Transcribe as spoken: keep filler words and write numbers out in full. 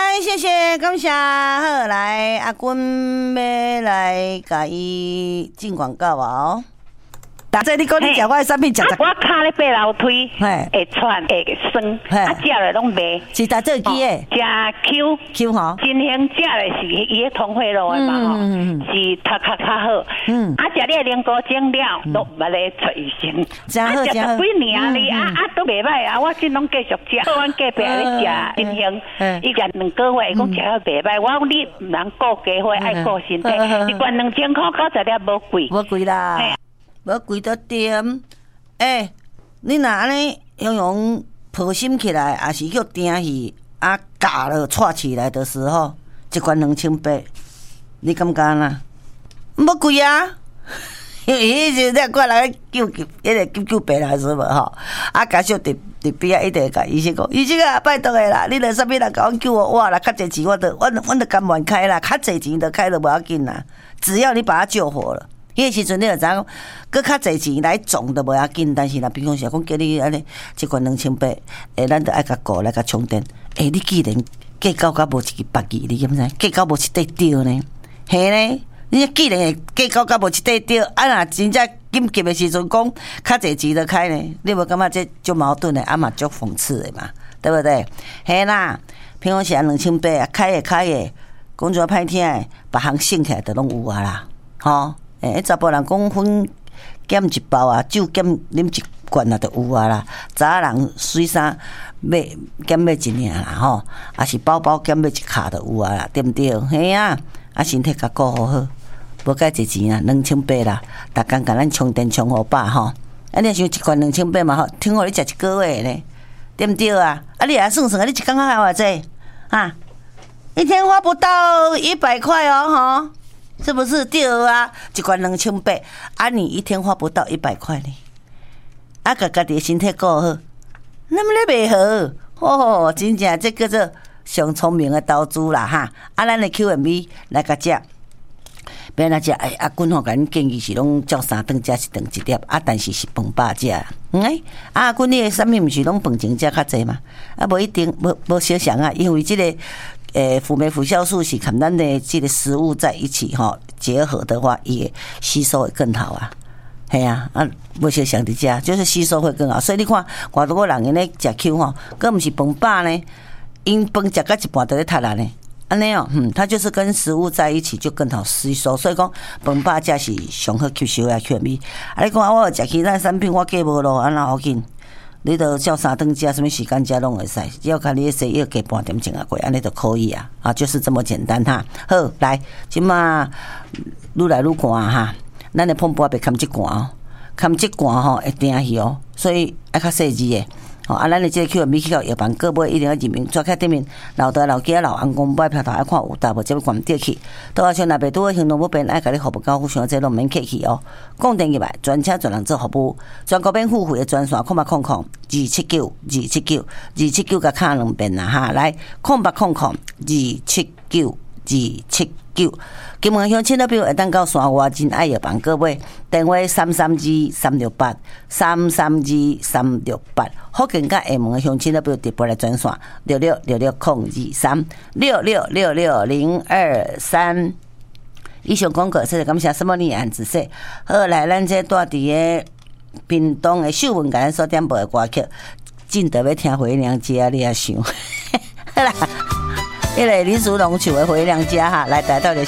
来，谢谢，感谢。好，来阿君要来甲伊进广告哦。大姐，你讲你食我的产品食得？ 我骹咧爬楼梯，会喘会酸，啊，食了拢袂。 是大这支诶？ 食 Q Q 吼， 真兴食的是伊个通血路的嘛吼，是头壳较好。嗯，啊，食你的莲菇精了，都捌咧找医生。 真好，真好。 几年哩，啊啊都袂歹啊，我今拢继续食。阮隔壁咧食真兴，伊食两个月，伊讲食了袂歹。我讲你毋通顾家伙，爱顾身体。一罐两千块，九十粒无贵。 无贵啦。无贵得点，诶、欸，你若安尼用用抱心起来，也是叫订去啊，夹了串起来的时候，一罐两千八，你感觉啦？无贵啊，因为迄时阵过来救救，迄个救救别人是无吼？啊，家属伫伫边啊，一定甲医生讲，医生啊，拜托诶啦，你若啥物人甲阮救我，我啦，较侪钱我得，阮阮得甘愿开啦，较侪钱得开都无要紧啦，只要你把他救活了。迄个时阵，你就知影，搁较侪钱来种都无要紧，但是若比方说讲叫你安尼一罐两千八，诶，咱着爱甲顾来甲充电。诶，你既然计较甲无一支八字，你敢知？计较无一块吊呢？嘿呢？你既然会计较甲无一块吊，啊若真正紧急的时阵讲较侪钱着开呢？你无感觉这足矛盾的，啊嘛足讽刺的嘛，对不对？嘿啦，比方说两千八啊，开的开的，讲做歹听的，别项省起来着拢有啊啦，吼。诶，迄查甫人讲粉减一包啊，酒减啉一罐啊，就有啊啦。查人水衫买减买一领啦吼，啊是包包减买一卡就有啊啦，对毋对？嘿啊，啊身体甲顾好好，无介济钱啊，两千八啦，逐工甲咱充电充好饱吼。啊，你想一罐两千八嘛吼，听互你食一个月呢，对毋对啊？啊，你来算算啊，你一工还偌济啊？一天花不到一百块哦，吼。是不是对啊？一罐两千八，啊，你一天花不到一百块呢，啊，甲家己的身体顾好，那么你袂好，哦，真正这叫做上聪明的投资啦哈！啊，咱的 Q M B 来甲食，别来食，哎，阿君吼，甲恁建议是拢照三顿食是顿一粒，啊，但是是饭饱食，嗯哎，啊，君你的产品毋是拢饭前食较济嘛？啊，无一定，无无小想啊，因为这个。诶，辅酶辅酵素是跟咱的这个食物在一起哈结合的话，也吸收会更好啊。系啊，啊，无小想伫遮，就是吸收会更好。所以你看，偌多个人因咧食 Q 吼，佫毋是饭饱呢，因饭食到一半都咧塌啦呢。安尼哦，嗯，它就是跟食物在一起就更好吸收。所以讲，饭饱才是上好吸收的 Q M B。啊，你讲我食其他产品，我计无咯，安那好紧？你都照三顿食，什么时间食拢会使，只要看你的药加半点钟啊，过安尼就可以啊，啊，就是这么简单哈。好，来，即马愈来愈寒哈，咱的碰波别看这寒哦，看这寒吼会定去哦，所以爱较细致的。哦，啊，咱的这个 Q M B 去到药房各买一定要认明，抓开对面老大老家老翁公买票头爱看有大无，这要关掉去。倒啊像那边拄好行动不便，爱甲你服务高富像这拢免客气哦。讲电入来，专车专人做服务，全国免付费的专线，空八空空二七九二七九二七九甲卡两遍啦哈，来空八空空二七九二七九。金门乡亲友朋友会当到山外真爱药房各位，电话三三二三六八三三二三六八。福建甲厦门的乡亲友朋友直播来专线六六六六空二三六六六六零二三。以上广告，谢谢感谢什么你安子说。好，来，咱这住伫个屏东的秀文，甲咱所点播的歌曲，真得要听回娘家，你也想。好啦。迄个林淑龙唱的《回娘家》哈，来带到就